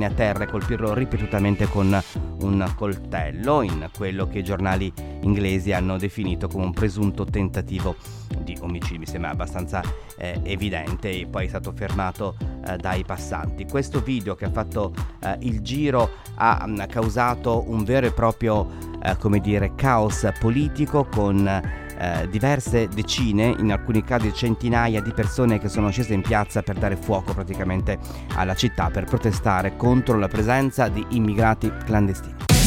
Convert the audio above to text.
a terra e colpirlo ripetutamente con un coltello, in quello che i giornali inglesi hanno definito come un presunto tentativo di omicidio. Mi sembra abbastanza evidente, e poi è stato fermato dai passanti. Questo video, che ha fatto il giro, ha causato un vero e proprio caos politico, con diverse decine, in alcuni casi centinaia di persone che sono scese in piazza per dare fuoco praticamente alla città, per protestare contro la presenza di immigrati clandestini.